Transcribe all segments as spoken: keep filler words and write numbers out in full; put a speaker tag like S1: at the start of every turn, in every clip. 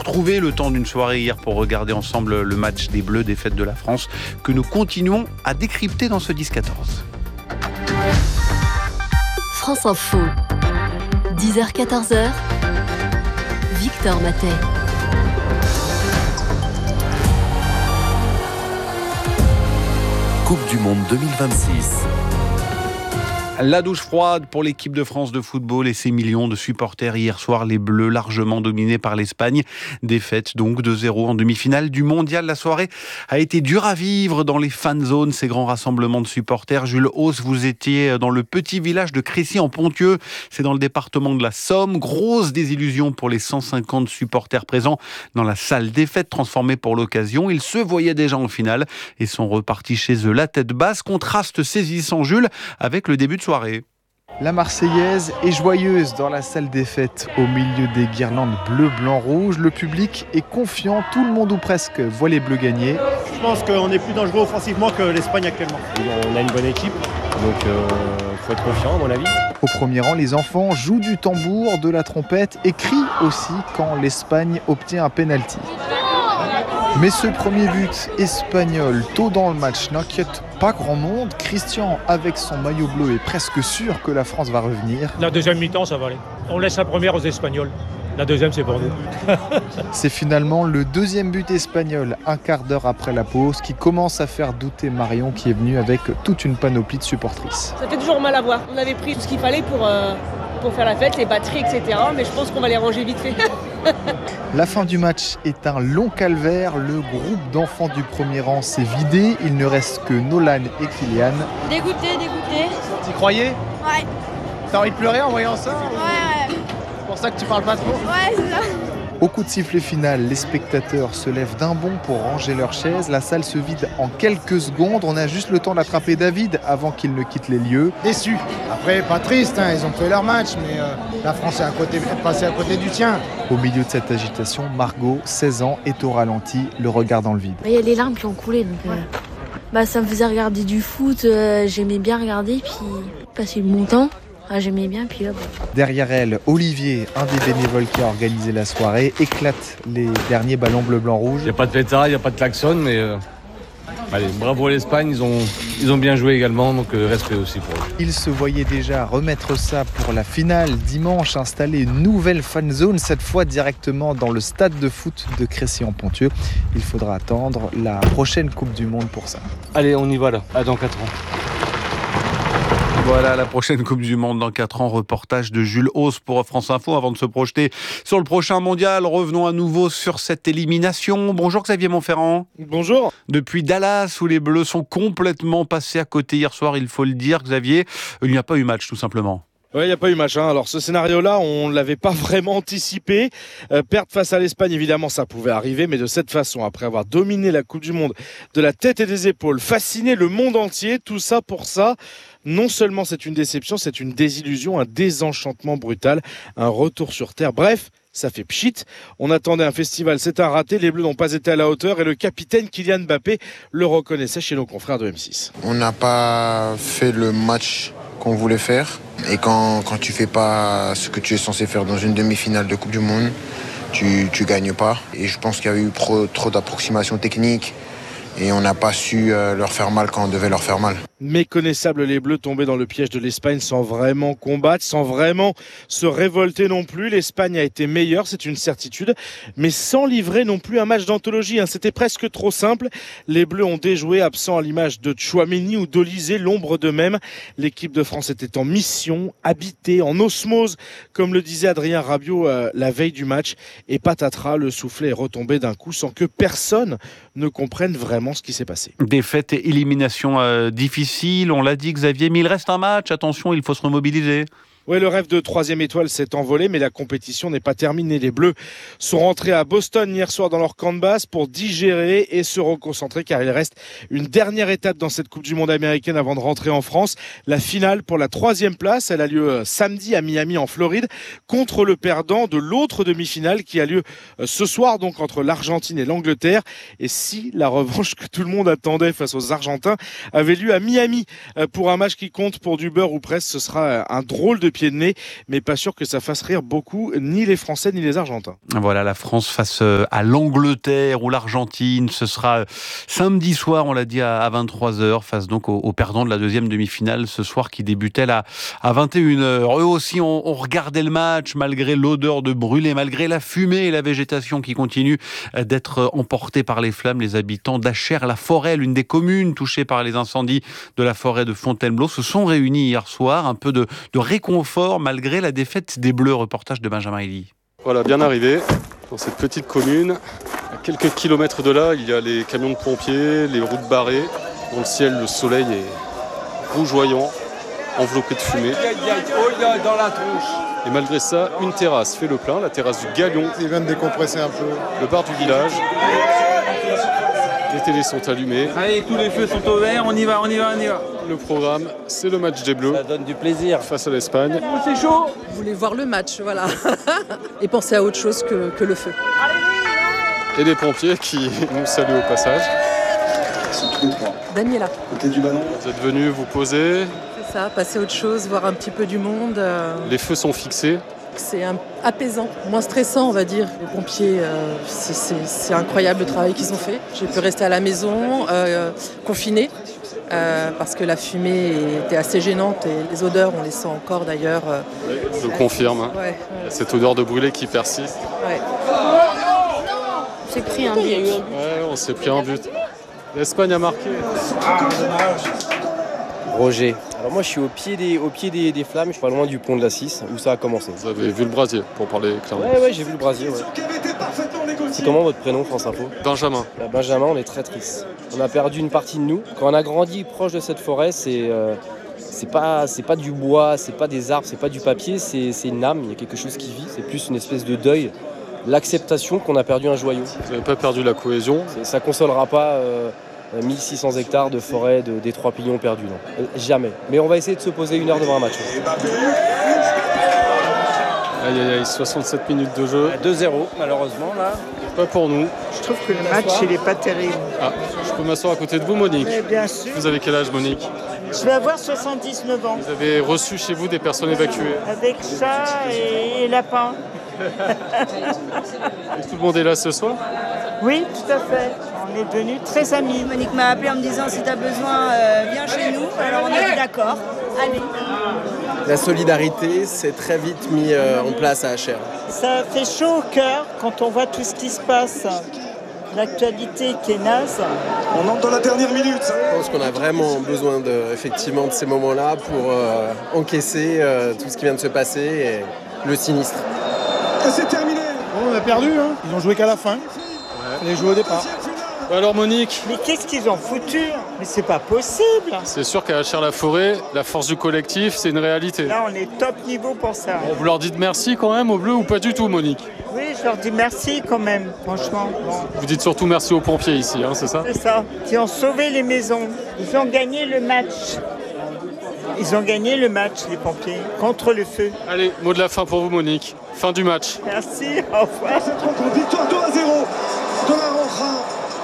S1: trouvé le temps d'une soirée hier pour regarder ensemble le match des Bleus, des Fêtes de la France, que nous continuons à décrypter dans ce dix quatorze.
S2: France Info, dix heures quatorze heures, Victor Matet.
S3: Coupe du Monde deux mille vingt-six.
S1: La douche froide pour l'équipe de France de football et ses millions de supporters. Hier soir, les Bleus largement dominés par l'Espagne. Défaite donc deux zéro en demi-finale du mondial. La soirée a été dure à vivre dans les fan zones, ces grands rassemblements de supporters. Jules Hauss, vous étiez dans le petit village de Crécy-en-Ponthieu. C'est dans le département de la Somme. Grosse désillusion pour les cent cinquante supporters présents dans la salle des fêtes transformée pour l'occasion. Ils se voyaient déjà en finale et sont repartis chez eux la tête basse. Contraste saisissant, Jules, avec le début de soirée.
S4: La Marseillaise est joyeuse dans la salle des fêtes. Au milieu des guirlandes bleu, blanc, rouge, le public est confiant. Tout le monde ou presque voit les Bleus gagner.
S5: Je pense qu'on est plus dangereux offensivement que l'Espagne actuellement.
S6: On a une bonne équipe, donc il euh, faut être confiant à mon avis.
S4: Au premier rang, les enfants jouent du tambour, de la trompette et crient aussi quand l'Espagne obtient un pénalty. Mais ce premier but espagnol tôt dans le match n'inquiète pas grand monde. Christian, avec son maillot bleu, est presque sûr que la France va revenir.
S7: La deuxième mi-temps, ça va aller. On laisse la première aux Espagnols. La deuxième, c'est pour nous.
S4: C'est finalement le deuxième but espagnol, un quart d'heure après la pause, qui commence à faire douter Marion, qui est venue avec toute une panoplie de supportrices.
S8: Ça fait toujours mal à voir. On avait pris tout ce qu'il fallait pour, euh, pour faire la fête, les batteries, et cetera. Mais je pense qu'on va les ranger vite fait.
S4: La fin du match est un long calvaire. Le groupe d'enfants du premier rang s'est vidé. Il ne reste que Nolan et Kylian.
S9: Dégoûté, dégoûté.
S5: T'y croyais ?
S9: Ouais.
S5: T'as envie de pleurer en voyant ça ?
S9: Ouais, ouais.
S5: C'est pour ça que tu parles pas trop ?
S9: Ouais, c'est ça.
S4: Au coup de sifflet final, les spectateurs se lèvent d'un bond pour ranger leurs chaises. La salle se vide en quelques secondes. On a juste le temps d'attraper David avant qu'il ne quitte les lieux.
S10: Déçu. Après, pas triste, hein, ils ont fait leur match, mais euh, la France est à côté, passée à côté du tien.
S4: Au milieu de cette agitation, Margot, seize ans, est au ralenti, le regard dans le vide.
S11: Il y a les larmes qui ont coulé, donc euh, bah, ça me faisait regarder du foot. Euh, j'aimais bien regarder, puis passer mon temps. Ah, j'aimais bien, puis là... Bah...
S4: Derrière elle, Olivier, un des bénévoles qui a organisé la soirée, éclate les derniers ballons bleu-blanc-rouge.
S12: Il n'y a pas de pétard, il n'y a pas de klaxon, mais... Euh... Allez, bravo à l'Espagne, ils ont, ils ont bien joué également, donc euh, respect aussi pour eux.
S4: Il se voyait déjà remettre ça pour la finale. Dimanche, installer une nouvelle fan zone, cette fois directement dans le stade de foot de Crécy-en-Ponthieu. Il faudra attendre la prochaine Coupe du Monde pour ça.
S12: Allez, on y va là, à dans quatre ans.
S1: Voilà, la prochaine Coupe du Monde dans quatre ans. Reportage de Jules Hauss pour France Info. Avant de se projeter sur le prochain mondial, revenons à nouveau sur cette élimination. Bonjour Xavier Montferrand.
S13: Bonjour.
S1: Depuis Dallas, où les Bleus sont complètement passés à côté hier soir, il faut le dire, Xavier, il n'y a pas eu match tout simplement.
S13: Oui, il n'y a pas eu match. Hein. Alors ce scénario-là, on ne l'avait pas vraiment anticipé. Euh, perdre face à l'Espagne, évidemment, ça pouvait arriver, mais de cette façon, après avoir dominé la Coupe du Monde de la tête et des épaules, fasciné le monde entier, tout ça pour ça. Non seulement c'est une déception, c'est une désillusion, un désenchantement brutal, un retour sur terre. Bref, ça fait pchit. On attendait un festival, c'est un raté. Les Bleus n'ont pas été à la hauteur et le capitaine Kylian Mbappé le reconnaissait chez nos confrères de M six.
S14: On n'a pas fait le match qu'on voulait faire. Et quand, quand tu fais pas ce que tu es censé faire dans une demi-finale de Coupe du Monde, tu tu gagnes pas. Et je pense qu'il y a eu trop, trop d'approximations techniques et on n'a pas su euh, leur faire mal quand on devait leur faire mal.
S13: Méconnaissables, les Bleus tombés dans le piège de l'Espagne sans vraiment combattre, sans vraiment se révolter non plus. L'Espagne a été meilleure, c'est une certitude, mais sans livrer non plus un match d'anthologie. Hein. C'était presque trop simple. Les Bleus ont déjoué, absent à l'image de Tchouaméni ou d'Olysée, l'ombre d'eux-mêmes. L'équipe de France était en mission, habitée, en osmose, comme le disait Adrien Rabiot euh, la veille du match. Et patatras, le soufflet est retombé d'un coup sans que personne ne comprenne vraiment ce qui s'est passé.
S1: Défaite et élimination euh, difficile. On l'a dit Xavier, mais il reste un match, attention, il faut se remobiliser.
S13: Oui, le rêve de troisième étoile s'est envolé, mais la compétition n'est pas terminée. Les Bleus sont rentrés à Boston hier soir dans leur camp de base pour digérer et se reconcentrer, car il reste une dernière étape dans cette Coupe du Monde américaine avant de rentrer en France. La finale pour la troisième place, elle a lieu samedi à Miami en Floride, contre le perdant de l'autre demi-finale qui a lieu ce soir, donc entre l'Argentine et l'Angleterre. Et si la revanche que tout le monde attendait face aux Argentins avait lieu à Miami pour un match qui compte pour du beurre ou presque, ce sera un drôle de pied de nez, mais pas sûr que ça fasse rire beaucoup ni les Français ni les Argentins.
S1: Voilà, la France face à l'Angleterre ou l'Argentine. Ce sera samedi soir, on l'a dit, à vingt-trois heures, face donc aux, aux perdants de la deuxième demi-finale ce soir qui débutait à, à vingt et une heures. Eux aussi ont, ont regardé le match malgré l'odeur de brûlé, malgré la fumée et la végétation qui continue d'être emportée par les flammes. Les habitants d'Achères-la-Forêt, l'une des communes touchées par les incendies de la forêt de Fontainebleau, se sont réunis hier soir. Un peu de, de réconfort malgré la défaite des Bleus. Reportage de Benjamin Elie.
S6: Voilà, bien arrivé dans cette petite commune. À quelques kilomètres de là, il y a les camions de pompiers, les routes barrées. Dans le ciel, le soleil est rougeoyant, enveloppé de fumée.
S5: Dans la tronche.
S6: Et malgré ça, une terrasse fait le plein, la terrasse du Galion.
S10: Il vient de décompresser un peu.
S6: Le bar du village. Les télés sont allumées.
S5: Allez, tous les feux sont au vert, on y va, on y va, on y va.
S6: Le programme, c'est le match des Bleus.
S5: Ça donne du plaisir.
S6: Face à l'Espagne.
S5: Oh, c'est chaud.
S9: Vous voulez voir le match, voilà. Et penser à autre chose que, que le feu.
S6: Et les pompiers qui nous saluent au passage.
S9: Daniela.
S6: Côté du ballon. Vous êtes venus vous poser.
S9: C'est ça, passer à autre chose, voir un petit peu du monde. Euh...
S6: Les feux sont fixés.
S9: C'est un, apaisant, moins stressant on va dire. Les pompiers, euh, c'est, c'est, c'est incroyable le travail qu'ils ont fait. J'ai pu rester à la maison, euh, confinée, euh, parce que la fumée était assez gênante et les odeurs, on les sent encore d'ailleurs. Euh,
S6: Je confirme, hein.
S9: Ouais.
S6: Il y a cette odeur de brûlé qui persiste.
S9: Ouais.
S11: On s'est pris un but.
S6: Ouais, on s'est pris un but. L'Espagne a marqué.
S15: Roger. Alors moi je suis au pied des, au pied des, des flammes, je suis pas loin du pont de la Cisse où ça a commencé.
S6: Vous avez vu le brasier pour parler clairement.
S15: Ouais ouais j'ai vu le brasier. Ouais. C'est comment votre prénom France Info?
S6: Benjamin.
S15: Bah, Benjamin, on est très triste. On a perdu une partie de nous. Quand on a grandi proche de cette forêt, c'est euh, c'est pas c'est pas du bois, c'est pas des arbres, c'est pas du papier, c'est, c'est une âme, il y a quelque chose qui vit, c'est plus une espèce de deuil, l'acceptation qu'on a perdu un joyau.
S6: Vous n'avez pas perdu la cohésion?
S15: C'est, ça consolera pas euh, mille six cents hectares de forêt de, des trois pignons perdus, non. Jamais. Mais on va essayer de se poser une heure devant un match.
S6: Aïe aïe aïe, soixante-sept minutes de jeu.
S5: deux zéro malheureusement là.
S6: Pas pour nous.
S16: Je trouve que le match il est pas terrible.
S6: Ah, je peux m'asseoir à côté de vous Monique?
S16: Mais bien sûr.
S6: Vous avez quel âge Monique?
S16: Je vais avoir soixante-dix-neuf ans.
S6: Vous avez reçu chez vous des personnes évacuées?
S16: Avec chat et, et lapin.
S6: Et tout le monde est là ce soir?
S16: Oui, tout à fait. On est devenus très amis.
S17: Monique m'a appelé en me disant si tu as besoin, euh, viens chez nous. Alors on a dit d'accord. Allez.
S18: La solidarité s'est très vite mis euh, en place à Achères.
S16: Ça fait chaud au cœur quand on voit tout ce qui se passe. L'actualité qui est naze.
S18: On entre dans la dernière minute. Je pense qu'on a vraiment besoin de, effectivement, de ces moments-là pour euh, encaisser euh, tout ce qui vient de se passer et le sinistre.
S10: Et c'est terminé. Bon, on a perdu, hein. Ils ont joué qu'à la fin. Ouais. Ils ont joué au départ.
S6: Alors Monique?
S16: Mais qu'est-ce qu'ils ont foutu? Mais c'est pas possible.
S6: C'est sûr qu'à Achères-la-Forêt, la force du collectif, c'est une réalité.
S16: Là, on est top niveau pour ça.
S6: Bon, vous leur dites merci quand même aux Bleus ou pas du tout, Monique?
S16: Oui, je leur dis merci quand même, franchement. Bon.
S6: Vous dites surtout merci aux pompiers ici, hein, c'est ça?
S16: C'est ça, qui ont sauvé les maisons. Ils ont gagné le match. Ils ont gagné le match, les pompiers, contre le feu.
S6: Allez, mot de la fin pour vous, Monique. Fin du match.
S16: Merci, au revoir.
S10: Cette rencontre, victoire deux à zéro de la Roja.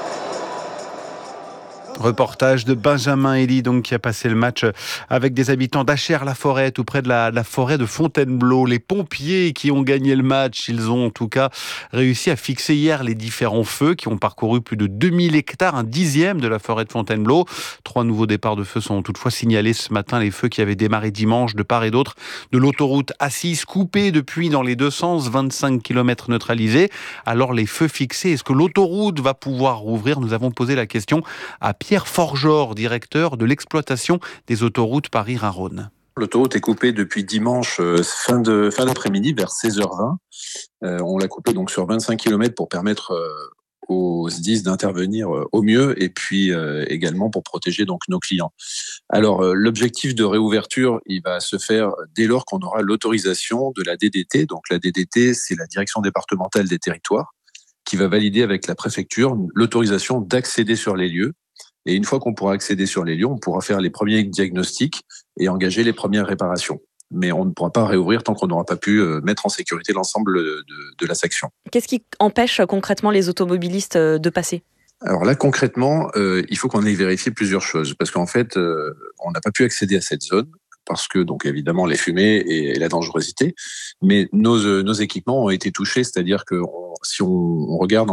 S1: Reportage de Benjamin Elie, donc, qui a passé le match avec des habitants d'Achères-la-Forêt, tout près de la, la forêt de Fontainebleau. Les pompiers qui ont gagné le match, ils ont en tout cas réussi à fixer hier les différents feux qui ont parcouru plus de deux mille hectares, un dixième de la forêt de Fontainebleau. Trois nouveaux départs de feu sont toutefois signalés ce matin. Les feux qui avaient démarré dimanche de part et d'autre de l'autoroute A six, coupée depuis dans les deux sens, vingt-cinq kilomètres neutralisés. Alors les feux fixés, est-ce que l'autoroute va pouvoir rouvrir? Nous avons posé la question à Pierre Forgeor, directeur de l'exploitation des autoroutes Paris-Rhin-Rhône.
S19: L'autoroute est coupée depuis dimanche euh, fin, de, fin d'après-midi vers seize heures vingt. Euh, on l'a coupée donc sur vingt-cinq kilomètres pour permettre euh, aux S D I S d'intervenir euh, au mieux et puis euh, également pour protéger donc nos clients. Alors euh, l'objectif de réouverture, il va se faire dès lors qu'on aura l'autorisation de la D D T. Donc la D D T, c'est la Direction départementale des territoires qui va valider avec la préfecture l'autorisation d'accéder sur les lieux. Et une fois qu'on pourra accéder sur les lieux, on pourra faire les premiers diagnostics et engager les premières réparations. Mais on ne pourra pas réouvrir tant qu'on n'aura pas pu mettre en sécurité l'ensemble de, de la section.
S20: Qu'est-ce qui empêche concrètement les automobilistes de passer ?
S19: Alors là, concrètement, euh, il faut qu'on ait vérifié plusieurs choses. Parce qu'en fait, euh, on n'a pas pu accéder à cette zone parce que donc évidemment les fumées et, et la dangerosité, mais nos, nos équipements ont été touchés, c'est-à-dire que on, si on, on regarde